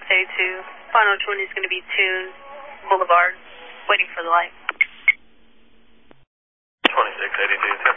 2682. Final 20 is going to be Tunes Boulevard, waiting for the light. 2682.